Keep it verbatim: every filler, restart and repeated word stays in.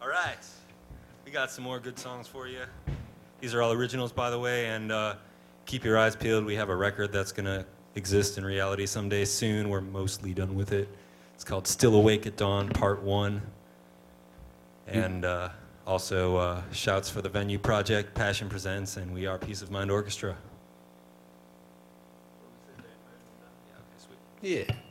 All right. We got some more good songs for you. These are all originals, by the way, and uh, keep your eyes peeled. We have a record that's going to exist in reality someday soon. We're mostly done with it. It's called Still Awake at Dawn, Part one. And uh, also uh, shouts for the Venue Project, Passion Presents, and We Are Peace of Mind Orchestra. Yeah.